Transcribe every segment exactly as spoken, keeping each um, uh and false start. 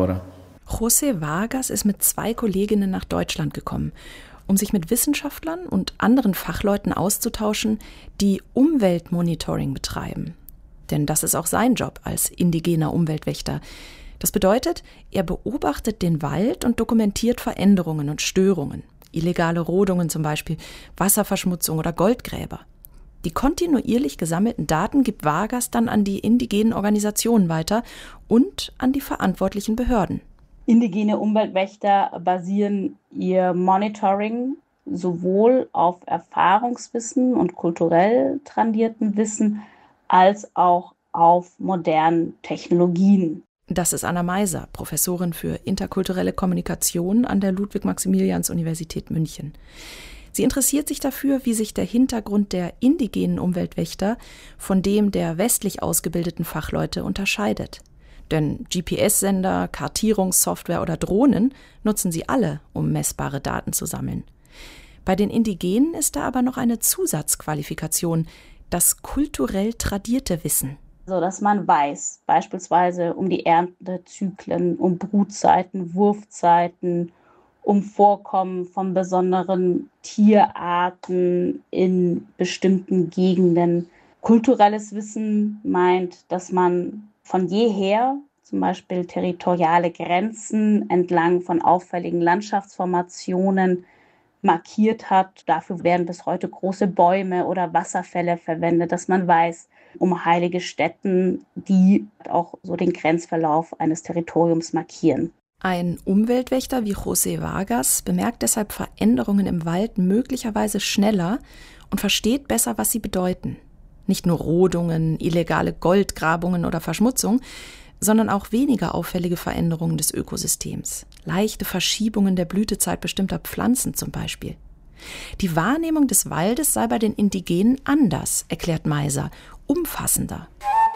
ahora. José Vargas ist mit zwei Kolleginnen nach Deutschland gekommen, um sich mit Wissenschaftlern und anderen Fachleuten auszutauschen, die Umweltmonitoring betreiben. Denn das ist auch sein Job als indigener Umweltwächter. Das bedeutet, er beobachtet den Wald und dokumentiert Veränderungen und Störungen. Illegale Rodungen zum Beispiel, Wasserverschmutzung oder Goldgräber. Die kontinuierlich gesammelten Daten gibt Vargas dann an die indigenen Organisationen weiter und an die verantwortlichen Behörden. Indigene Umweltwächter basieren ihr Monitoring sowohl auf Erfahrungswissen und kulturell tradiertem Wissen als auch auf modernen Technologien. Das ist Anna Meiser, Professorin für interkulturelle Kommunikation an der Ludwig-Maximilians-Universität München. Sie interessiert sich dafür, wie sich der Hintergrund der indigenen Umweltwächter von dem der westlich ausgebildeten Fachleute unterscheidet. Denn G P S-Sender, Kartierungssoftware oder Drohnen nutzen sie alle, um messbare Daten zu sammeln. Bei den Indigenen ist da aber noch eine Zusatzqualifikation, das kulturell tradierte Wissen. So dass man weiß, beispielsweise um die Erntezyklen, um Brutzeiten, Wurfzeiten, um Vorkommen von besonderen Tierarten in bestimmten Gegenden. Kulturelles Wissen meint, dass man von jeher zum Beispiel territoriale Grenzen entlang von auffälligen Landschaftsformationen markiert hat. Dafür werden bis heute große Bäume oder Wasserfälle verwendet, dass man weiß, um heilige Stätten, die auch so den Grenzverlauf eines Territoriums markieren. Ein Umweltwächter wie José Vargas bemerkt deshalb Veränderungen im Wald möglicherweise schneller und versteht besser, was sie bedeuten. Nicht nur Rodungen, illegale Goldgrabungen oder Verschmutzung, sondern auch weniger auffällige Veränderungen des Ökosystems. Leichte Verschiebungen der Blütezeit bestimmter Pflanzen zum Beispiel. Die Wahrnehmung des Waldes sei bei den Indigenen anders, erklärt Meiser, umfassender.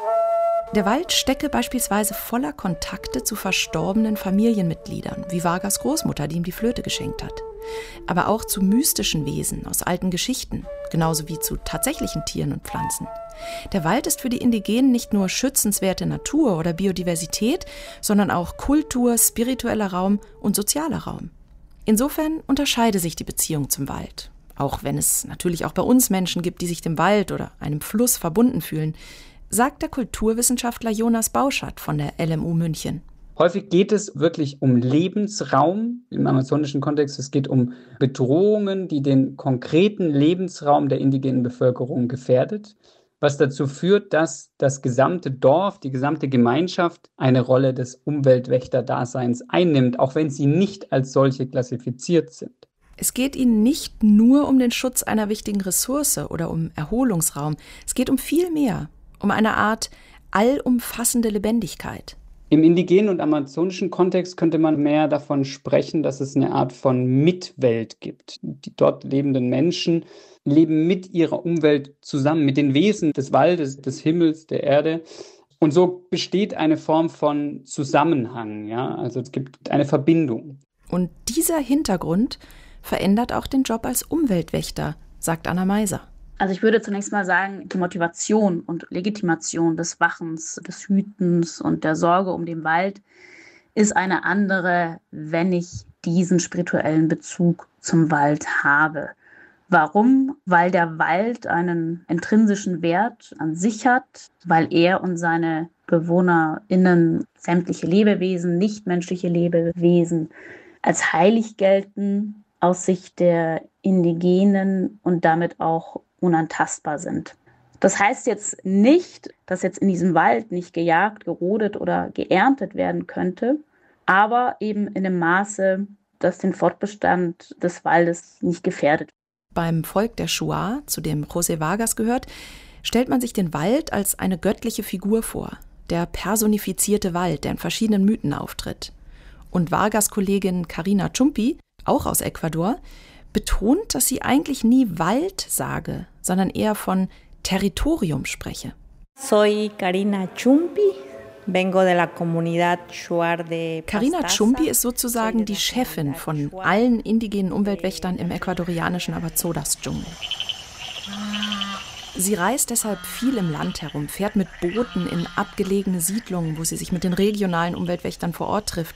Der Wald stecke beispielsweise voller Kontakte zu verstorbenen Familienmitgliedern, wie Vargas Großmutter, die ihm die Flöte geschenkt hat. Aber auch zu mystischen Wesen aus alten Geschichten, genauso wie zu tatsächlichen Tieren und Pflanzen. Der Wald ist für die Indigenen nicht nur schützenswerte Natur oder Biodiversität, sondern auch Kultur, spiritueller Raum und sozialer Raum. Insofern unterscheide sich die Beziehung zum Wald. Auch wenn es natürlich auch bei uns Menschen gibt, die sich dem Wald oder einem Fluss verbunden fühlen, sagt der Kulturwissenschaftler Jonas Bauschat von der L M U München. Häufig geht es wirklich um Lebensraum im amazonischen Kontext. Es geht um Bedrohungen, die den konkreten Lebensraum der indigenen Bevölkerung gefährdet, was dazu führt, dass das gesamte Dorf, die gesamte Gemeinschaft eine Rolle des Umweltwächterdaseins einnimmt, auch wenn sie nicht als solche klassifiziert sind. Es geht ihnen nicht nur um den Schutz einer wichtigen Ressource oder um Erholungsraum. Es geht um viel mehr, um eine Art allumfassende Lebendigkeit. Im indigenen und amazonischen Kontext könnte man mehr davon sprechen, dass es eine Art von Mitwelt gibt. Die dort lebenden Menschen leben mit ihrer Umwelt zusammen, mit den Wesen des Waldes, des Himmels, der Erde. Und so besteht eine Form von Zusammenhang, ja? Also es gibt eine Verbindung. Und dieser Hintergrund verändert auch den Job als Umweltwächter, sagt Anna Meiser. Also ich würde zunächst mal sagen, die Motivation und Legitimation des Wachens, des Hütens und der Sorge um den Wald ist eine andere, wenn ich diesen spirituellen Bezug zum Wald habe. Warum? Weil der Wald einen intrinsischen Wert an sich hat, weil er und seine BewohnerInnen, sämtliche Lebewesen, nichtmenschliche Lebewesen, als heilig gelten aus Sicht der Indigenen und damit auch unantastbar sind. Das heißt jetzt nicht, dass jetzt in diesem Wald nicht gejagt, gerodet oder geerntet werden könnte, aber eben in einem Maße, das den Fortbestand des Waldes nicht gefährdet. Beim Volk der Shuar, zu dem José Vargas gehört, stellt man sich den Wald als eine göttliche Figur vor, der personifizierte Wald, der in verschiedenen Mythen auftritt. Und Vargas Kollegin Karina Chumpi, auch aus Ecuador, betont, dass sie eigentlich nie Wald sage, sondern eher von Territorium spreche. Soy Karina Chumpi, vengo de la comunidad Shuar de Pastaza. Karina Chumpi ist sozusagen die Chefin von allen indigenen Umweltwächtern im ecuadorianischen Amazonas-Dschungel. Sie reist deshalb viel im Land herum, fährt mit Booten in abgelegene Siedlungen, wo sie sich mit den regionalen Umweltwächtern vor Ort trifft